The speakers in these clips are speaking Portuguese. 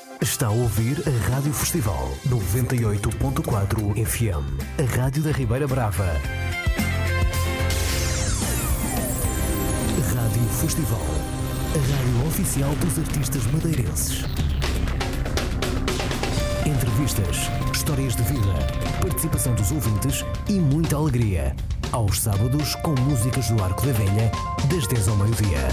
Está a ouvir a Rádio Festival 98.4 FM, a Rádio da Ribeira Brava. Rádio Festival, a rádio oficial dos artistas madeirenses. Entrevistas, histórias de vida, participação dos ouvintes e muita alegria. Aos sábados, com músicas do Arco da Velha, das 10 ao meio-dia.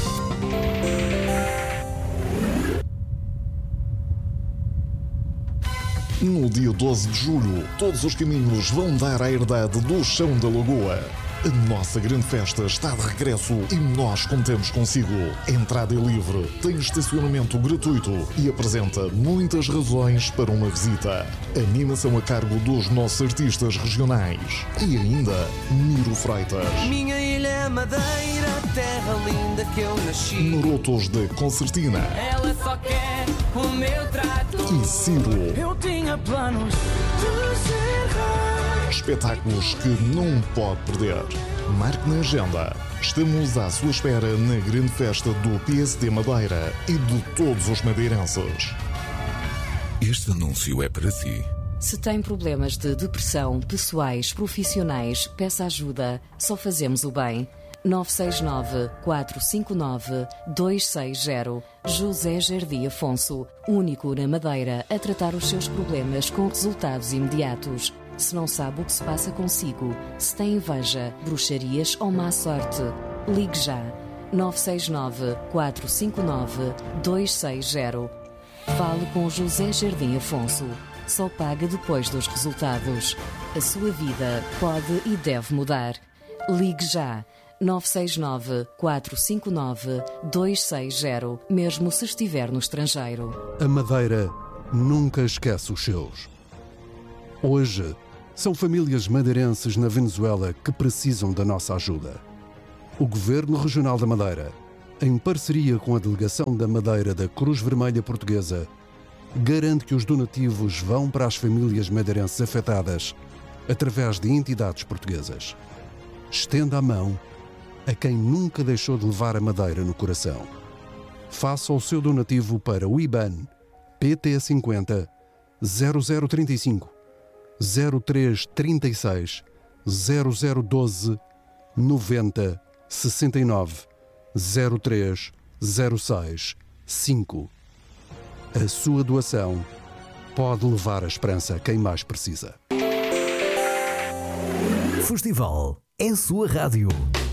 No dia 12 de julho, todos os caminhos vão dar à herdade do Chão da Lagoa. A nossa grande festa está de regresso e nós contamos consigo. A entrada é livre, tem estacionamento gratuito e apresenta muitas razões para uma visita. Animação a cargo dos nossos artistas regionais. E ainda, Miro Freitas. Minha ilha é Madeira, terra linda que eu nasci. Marotos da Concertina. Ela só quer o meu trato. E Ciro. Eu tinha planos de ser rei. Espetáculos que não pode perder. Marque na agenda. Estamos à sua espera na grande festa do PSD Madeira e de todos os madeirenses. Este anúncio é para si. Se tem problemas de depressão, pessoais, profissionais, peça ajuda. Só fazemos o bem. 969-459-260. José Jardim Afonso, único na Madeira a tratar os seus problemas com resultados imediatos. Se não sabe o que se passa consigo, se tem inveja, bruxarias ou má sorte, ligue já. 969-459-260. Fale com José Jardim Afonso. Só paga depois dos resultados. A sua vida pode e deve mudar. Ligue já. 969-459-260, mesmo se estiver no estrangeiro. A Madeira nunca esquece os seus. Hoje, são famílias madeirenses na Venezuela que precisam da nossa ajuda. O Governo Regional da Madeira, em parceria com a Delegação da Madeira da Cruz Vermelha Portuguesa, garante que os donativos vão para as famílias madeirenses afetadas através de entidades portuguesas. Estenda a mão a quem nunca deixou de levar a Madeira no coração. Faça o seu donativo para o IBAN PT50 0035 0336 0012 90 69 03 06 5. A sua doação pode levar a esperança a quem mais precisa. Festival é a sua rádio.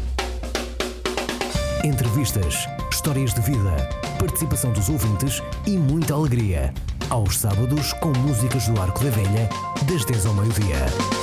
Entrevistas, histórias de vida, participação dos ouvintes e muita alegria. Aos sábados, com músicas do Arco da Velha, das 10 ao meio-dia.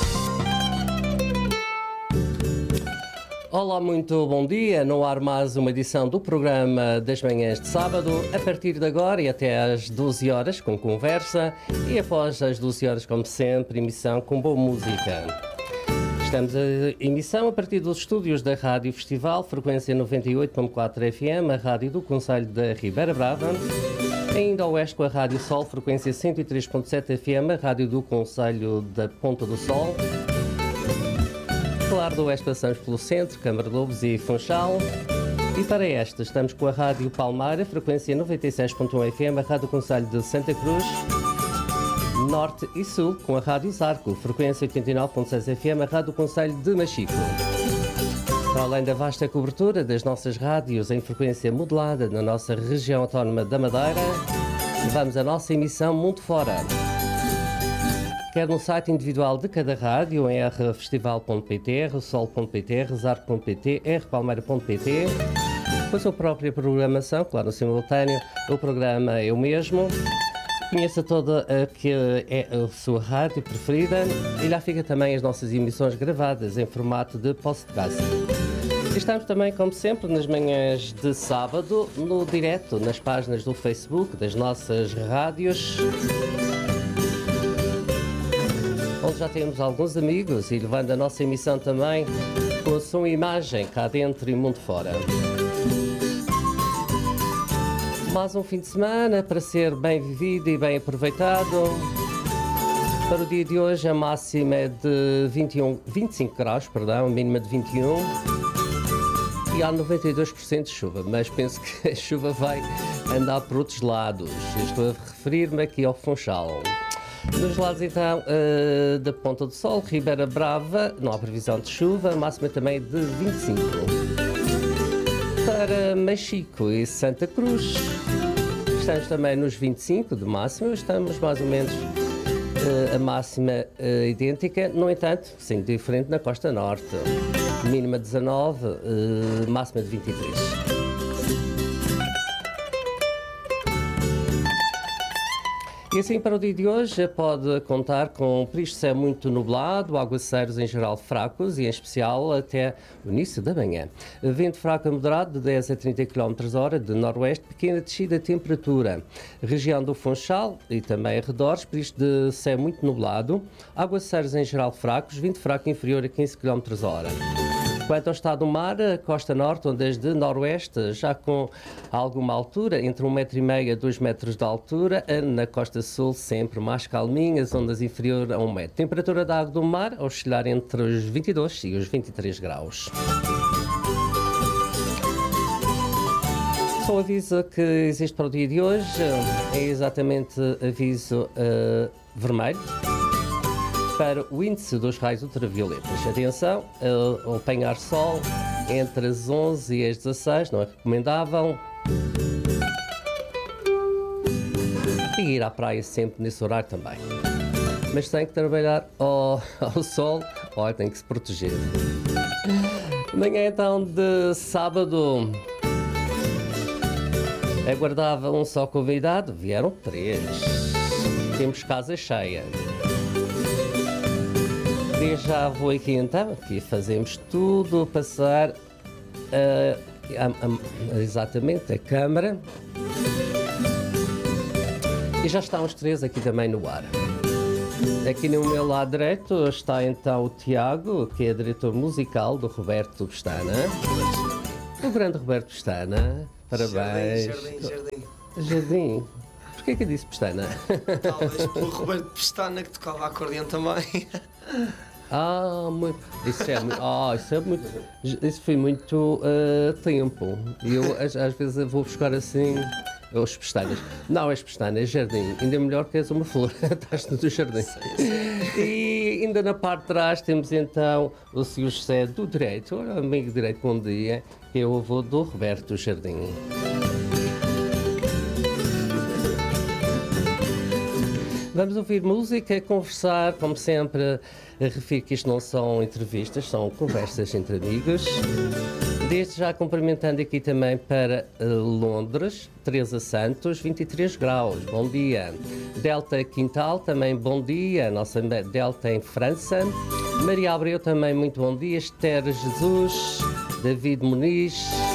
Olá, muito bom dia. No ar mais uma edição do programa das manhãs de sábado, a partir de agora e até às 12 horas com conversa e após as 12 horas, como sempre, emissão com boa música. Estamos em emissão a partir dos estúdios da Rádio Festival, frequência 98.4 FM, a rádio do Conselho da Ribeira Brava. Ainda ao oeste com a Rádio Sol, frequência 103.7 FM, a rádio do Conselho da Ponta do Sol. Claro, do oeste passamos pelo centro, Câmara de Lobos e Funchal. E para esta estamos com a Rádio Palmar, frequência 96.1 FM, a rádio do Conselho de Santa Cruz. Norte e Sul, com a Rádio Zarco, frequência 89.6 FM, a rádio do Conselho de Machico. Para além da vasta cobertura das nossas rádios em frequência modulada na nossa região autónoma da Madeira, levamos a nossa emissão mundo fora. Quer no site individual de cada rádio, em rfestival.pt, rsol.pt, rzarco.pt, rpalmeira.pt, com a sua própria programação, claro, no simultâneo, o programa é o mesmo. Conheça toda a que é a sua rádio preferida e lá fica também as nossas emissões gravadas em formato de podcast. Estamos também, como sempre, nas manhãs de sábado, no direto, nas páginas do Facebook das nossas rádios, onde já temos alguns amigos e levando a nossa emissão também com a sua imagem cá dentro e mundo fora. Mais um fim de semana para ser bem vivido e bem aproveitado. Para o dia de hoje a máxima é de 25 graus, a mínima de 21. e há 92% de chuva, mas penso que a chuva vai andar por outros lados. Eu estou a referir-me aqui ao Funchal. Nos lados então da Ponta do Sol, Ribeira Brava, não há previsão de chuva, máxima também de 25. Para Machico e Santa Cruz, estamos também nos 25 de máxima, estamos mais ou menos a máxima idêntica, no entanto, sim, diferente na costa norte. Mínima 19, máxima de 23. E assim, para o dia de hoje, pode contar com períodos de céu muito nublado, aguaceiros em geral fracos e, em especial, até o início da manhã. Vento fraco a moderado de 10 a 30 km/h de noroeste, pequena descida de temperatura. Região do Funchal e também arredores, períodos de céu muito nublado, aguaceiros em geral fracos, vento fraco inferior a 15 km/h. Quanto ao estado do mar, a costa norte, ondas de noroeste, já com alguma altura, entre 1,5 m a 2 metros de altura, na costa sul sempre mais calminhas, ondas inferior a 1 metro. Temperatura da água do mar a oscilar entre os 22 e os 23 graus. Só o aviso que existe para o dia de hoje é exatamente aviso vermelho para o índice dos raios ultravioletas. Atenção, apanhar sol entre as 11 e as 16 não é recomendável. E ir à praia sempre nesse horário também. Mas tem que trabalhar ao sol, olha, tem que se proteger. Manhã então de sábado, aguardava um só convidado, vieram 3. Temos casa cheia. Desde já vou aqui então, aqui fazemos tudo, passar exatamente a câmara. E já estão os 3 aqui também no ar. Aqui no meu lado direito está então o Tiago, que é diretor musical do Roberto Pestana. O grande Roberto Pestana, parabéns. Jardim. Porquê que eu disse Pestana? Talvez pelo Roberto Pestana, que tocava acordeão também. Muito. Isso foi muito tempo. E eu às vezes vou buscar assim os pestanas. Não, as pestanas, jardim. Ainda melhor que és uma flor. Estás no jardim. E ainda na parte de trás temos então o Sr. José do Direito, amigo direito, bom dia, que é o avô do Roberto Jardim. Vamos ouvir música, conversar, como sempre, refiro que isto não são entrevistas, são conversas entre amigos. Desde já cumprimentando aqui também para Londres, Teresa Santos, 23 graus, bom dia. Delta Quintal, também bom dia, nossa Delta em França. Maria Abreu, também muito bom dia. Esther Jesus, David Muniz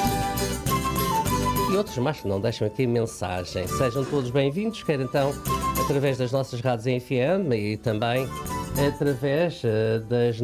e outros mais que não deixam aqui mensagem. Sejam todos bem-vindos, quer então através das nossas rádios em FM e também através das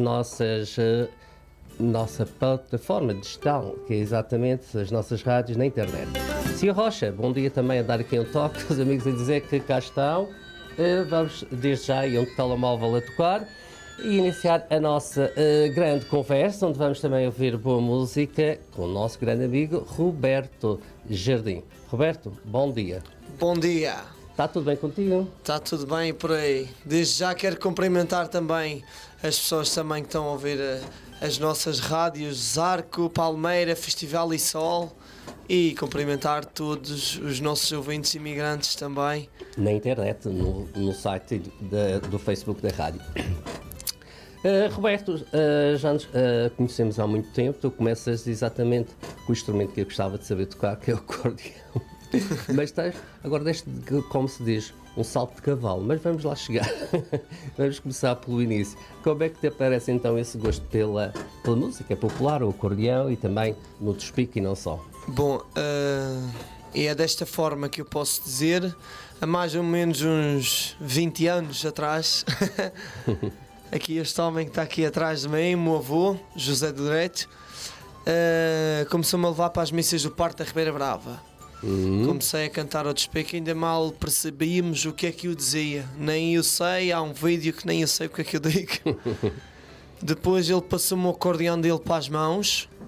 nossa plataforma digital, que é exatamente as nossas rádios na internet. Cia Rocha, bom dia também a dar aqui um toque, os amigos a dizer que cá estão. Vamos desde já ir um telemóvel a tocar e iniciar a nossa grande conversa, onde vamos também ouvir boa música com o nosso grande amigo Roberto Jardim. Roberto, bom dia. Bom dia. Está tudo bem contigo? Está tudo bem por aí. Desde já quero cumprimentar também as pessoas também que estão a ouvir as nossas rádios Zarco, Palmeira, Festival e Sol, e cumprimentar todos os nossos ouvintes imigrantes também. Na internet, no site do Facebook da rádio. Roberto, já nos conhecemos há muito tempo. Tu começas exatamente com o instrumento que eu gostava de saber tocar, que é o acordeão. Mas agora deste, como se diz, um salto de cavalo. Mas vamos lá chegar. Vamos começar pelo início. Como é que te aparece então esse gosto pela música popular, o acordeão e também no despique e não só? Bom, é desta forma que eu posso dizer. Há mais ou menos uns 20 anos atrás, aqui este homem que está aqui atrás de mim, meu avô, José do Direito, começou-me a levar para as missas do Parque da Ribeira Brava. Comecei a cantar ao despique, ainda mal percebíamos o que é que eu dizia. Nem eu sei, há um vídeo que nem eu sei o que é que eu digo. Depois ele passou-me o acordeão dele para as mãos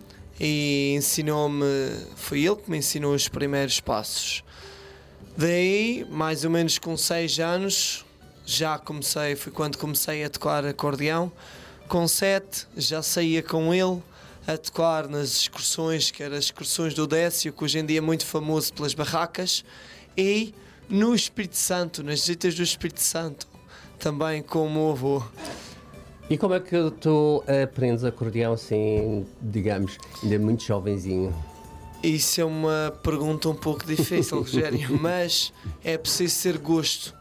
e foi ele que me ensinou os primeiros passos. Daí, mais ou menos com 6 anos, foi quando comecei a tocar acordeão. Com 7 já saía com ele a tocar nas excursões, que eram as excursões do Décio, que hoje em dia é muito famoso pelas barracas, e no Espírito Santo, nas visitas do Espírito Santo, também com o meu avô. E como é que tu aprendes acordeão assim, digamos, ainda muito jovenzinho? Isso é uma pergunta um pouco difícil, Rogério, mas é preciso ter gosto,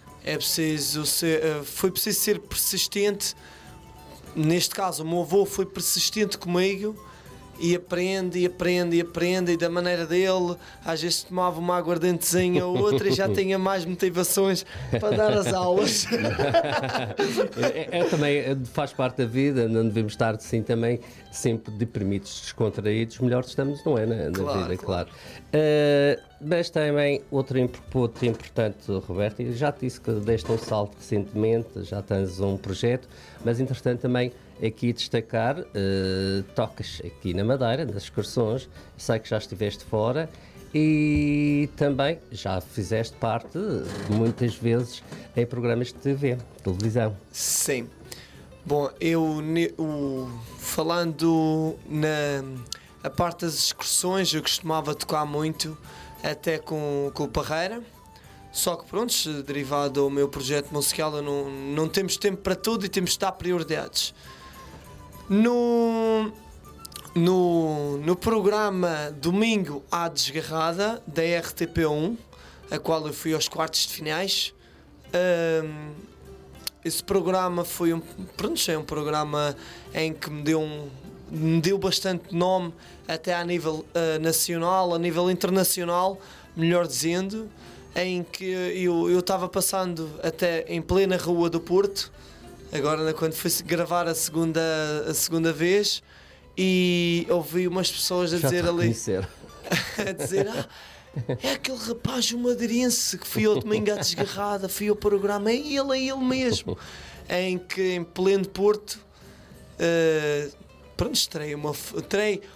foi preciso ser persistente. Neste caso, o meu avô foi persistente comigo e aprende, e da maneira dele. Às vezes tomava uma aguardentezinha ou outra e já tinha mais motivações para dar as aulas. Também faz parte da vida, não devemos estar assim também sempre deprimidos, descontraídos. Melhor estamos, não é? Na vida, claro. Mas também outro input importante, Roberto, eu já te disse que deste um salto recentemente, já tens um projeto, mas entretanto também aqui destacar, tocas aqui na Madeira, nas excursões, sei que já estiveste fora e também já fizeste parte muitas vezes em programas de televisão. Sim. Bom, falando na parte das excursões, eu costumava tocar muito, até com o Parreira. Só que pronto, derivado ao meu projeto musical, não temos tempo para tudo e temos de dar prioridades. No programa Domingo à Desgarrada, da RTP1, a qual eu fui aos quartos de finais, esse programa foi um programa em que me deu bastante nome, até a nível nacional, a nível internacional, melhor dizendo, em que eu estava passando até em plena Rua do Porto, agora quando fui gravar a segunda vez, e ouvi umas pessoas a dizer ali, a dizer, é aquele rapaz madeirense que fui ao Domingo à Desgarrada, fui ao programa, é ele mesmo, em que em pleno Porto, estrei